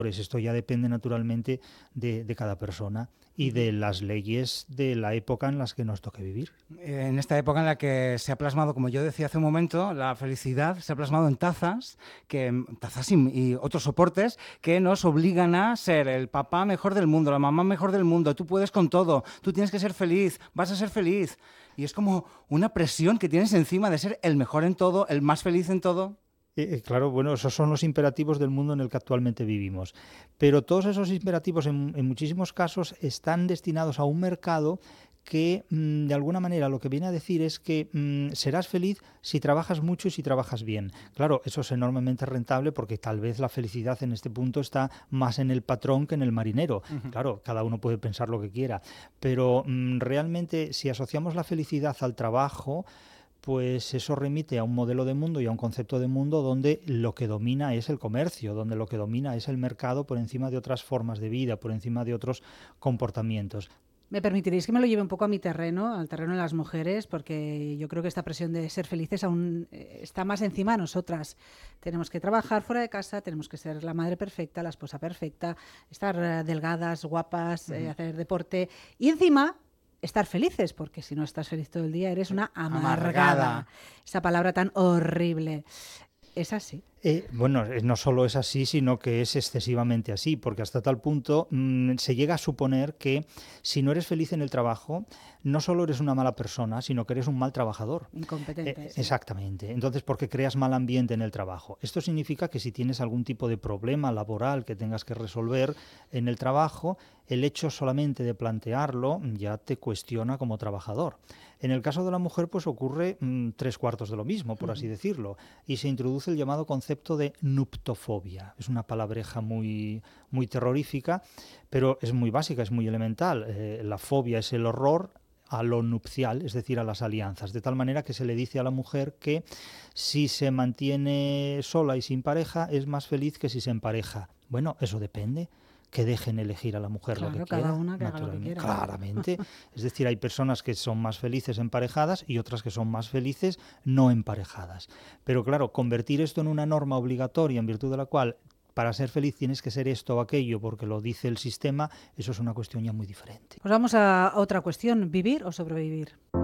Pues esto ya depende naturalmente de cada persona y de las leyes de la época en las que nos toque vivir. En esta época en la que se ha plasmado, como yo decía hace un momento, la felicidad se ha plasmado en tazas, y otros soportes que nos obligan a ser el papá mejor del mundo, la mamá mejor del mundo. Tú puedes con todo, tú tienes que ser feliz, vas a ser feliz. Y es como una presión que tienes encima de ser el mejor en todo, el más feliz en todo. Claro, bueno, esos son los imperativos del mundo en el que actualmente vivimos. Pero todos esos imperativos en muchísimos casos están destinados a un mercado que de alguna manera lo que viene a decir es que serás feliz si trabajas mucho y si trabajas bien. Claro, eso es enormemente rentable porque tal vez la felicidad en este punto está más en el patrón que en el marinero. Uh-huh. Claro, cada uno puede pensar lo que quiera, pero realmente si asociamos la felicidad al trabajo, pues eso remite a un modelo de mundo y a un concepto de mundo donde lo que domina es el comercio, donde lo que domina es el mercado por encima de otras formas de vida, por encima de otros comportamientos. Me permitiréis que me lo lleve un poco a mi terreno, al terreno de las mujeres, porque yo creo que esta presión de ser felices aún está más encima de nosotras. Tenemos que trabajar fuera de casa, tenemos que ser la madre perfecta, la esposa perfecta, estar delgadas, guapas, hacer deporte y encima estar felices, porque si no estás feliz todo el día eres una amargada. Esa palabra tan horrible. Es así. Bueno, no solo es así, sino que es excesivamente así, porque hasta tal punto se llega a suponer que si no eres feliz en el trabajo, no solo eres una mala persona, sino que eres un mal trabajador. Incompetente. Sí. Exactamente. Entonces, porque creas mal ambiente en el trabajo. Esto significa que si tienes algún tipo de problema laboral que tengas que resolver en el trabajo, el hecho solamente de plantearlo ya te cuestiona como trabajador. En el caso de la mujer, pues ocurre 3/4 de lo mismo, por así decirlo, y se introduce el llamado concepto de nuptofobia. Es una palabreja muy, muy terrorífica, pero es muy básica, es muy elemental. La fobia es el horror a lo nupcial, es decir, a las alianzas, de tal manera que se le dice a la mujer que si se mantiene sola y sin pareja es más feliz que si se empareja. Bueno, eso depende. Que dejen elegir a la mujer claro, lo que cada quiera, una que haga lo que quiera. claramente. Es decir, hay personas que son más felices emparejadas y otras que son más felices no emparejadas. Pero claro, convertir esto en una norma obligatoria en virtud de la cual para ser feliz tienes que ser esto o aquello porque lo dice el sistema, eso es una cuestión ya muy diferente. Pues vamos a otra cuestión, ¿vivir o sobrevivir?